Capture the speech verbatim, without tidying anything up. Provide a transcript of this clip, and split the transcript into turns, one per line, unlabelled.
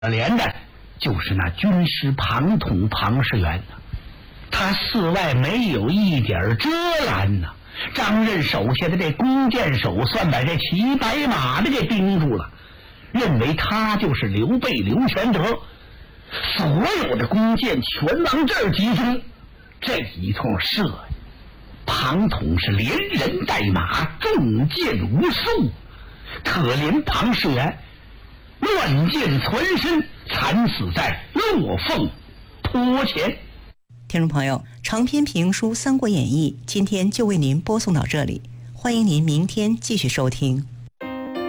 可怜的就是那军师庞统庞士元，他四外没有一点遮拦呐。张任手下的这弓箭手算把这骑白马的给盯住了，认为他就是刘备刘玄德，所有的弓箭全往这儿集中。这一通射，庞统是连人带马，中箭无数，可怜庞士元乱箭存身，惨死在落凤坡前。
听众朋友，长篇评书《三国演义》今天就为您播送到这里，欢迎您明天继续收听。